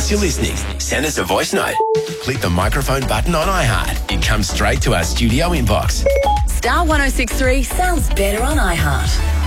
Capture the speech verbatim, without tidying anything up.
us you're listening, send us a voice note. Click the microphone button on iHeart. It comes straight to our studio inbox. Star one oh six three sounds better on iHeart.